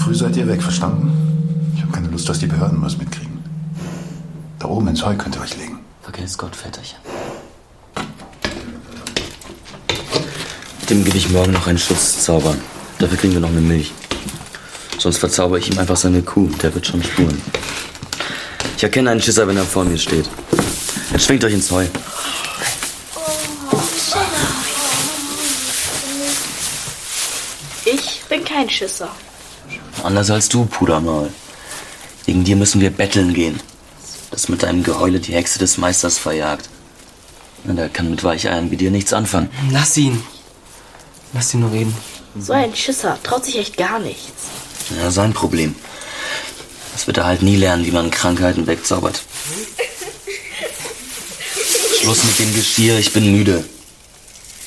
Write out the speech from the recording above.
früh seid ihr weg, verstanden? Ich habe keine Lust, dass die Behörden was mitkriegen. Da oben ins Heu könnt ihr euch legen. Vergelt's Gott, Väterchen. Dem gebe ich morgen noch einen Schutzzauber. Dafür kriegen wir noch eine Milch. Sonst verzauber ich ihm einfach seine Kuh. Der wird schon spuren. Ich erkenne einen Schisser, wenn er vor mir steht. Jetzt schwingt euch ins Heu. Ich bin kein Schisser. Anders als du, Pudermaul. Wegen dir müssen wir betteln gehen. Das mit deinem Geheule die Hexe des Meisters verjagt. Der kann mit Weicheiern wie dir nichts anfangen. Lass ihn. Lass ihn nur reden. So ein Schisser traut sich echt gar nichts. Ja, sein Problem. Das wird er halt nie lernen, wie man Krankheiten wegzaubert. Schluss mit dem Geschirr, ich bin müde.